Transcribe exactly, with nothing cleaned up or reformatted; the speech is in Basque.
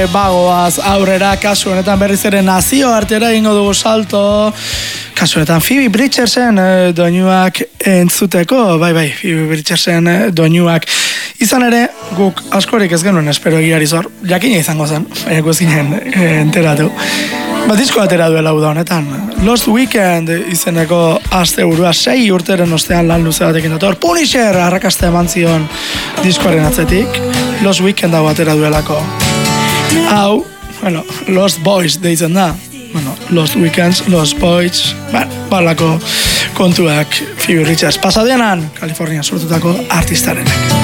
Bagoaz aurrera, kasu honetan berriz ere nazio artera ingo dugu salto. Kasu honetan Phoebe Bridgersen eh, doinuak entzuteko, bai bai, Phoebe Bridgersen eh, doinuak. Izan ere, guk askorik ez genuen espero egiari zor, jakina izango zen, baina ez ginen eh, enteratu. Bat disko atera duela uda honetan. Lost Weekend izeneko aste burua sei urteren ostean lan luze batekin dator. Punisher arrakasta eman zion diskoaren atzetik. Lost Weekend hau atera duelako. Hau, bueno, Lost Boys deitzen da. Bueno, Lost Weekends, Lost Boys, bueno, balako kontuak Phoebe Bridgers. Pasadeanan, Kalifornia sortutako artistarenak.